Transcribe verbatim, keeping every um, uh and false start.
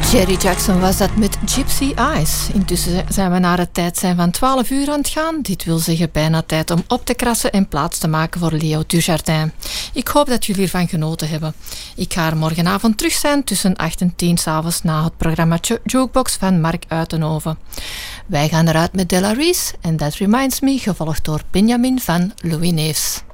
Jerry Jackson was dat met Gypsy Eyes. Intussen zijn we naar het tijd zijn van twaalf uur aan het gaan. Dit wil zeggen bijna tijd om op te krassen en plaats te maken voor Leo Dujardin. Ik hoop dat jullie ervan genoten hebben. Ik ga er morgenavond terug zijn tussen acht en tien 's avonds na het programma Jukebox van Mark Uitenhoven. Wij gaan eruit met Della Reese en That Reminds Me, gevolgd door Benjamin van Louis Neefs.